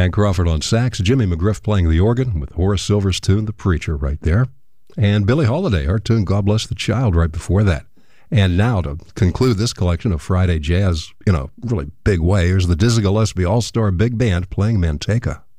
Hank Crawford on sax, Jimmy McGriff playing the organ with Horace Silver's tune, The Preacher, right there. And Billie Holiday, her tune, God Bless the Child, right before that. And now, to conclude this collection of Friday jazz in a really big way, here's the Dizzy Gillespie All-Star Big Band playing Manteca.